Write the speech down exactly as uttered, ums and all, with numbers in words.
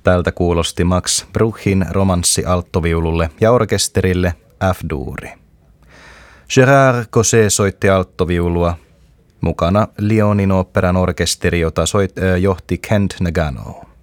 Tältä kuulosti Max Bruchin romanssi alttoviululle ja orkesterille F-duuri. Gérard Cosset soitti alttoviulua, mukana Lyonin oopperan orkesteri, jota soit, äh, johti Kent Nagano.